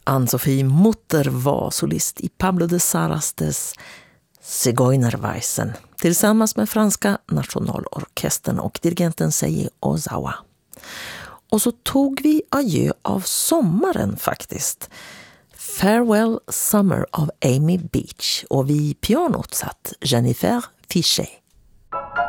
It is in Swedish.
Ann-Sofie Mutter var solist i Pablo de Sarastes Zigeunerweisen tillsammans med franska nationalorkestern och dirigenten Seiji Ozawa. Och så tog vi adjö av sommaren faktiskt. Farewell Summer av Amy Beach och vid pianot satt Jennifer Fichet.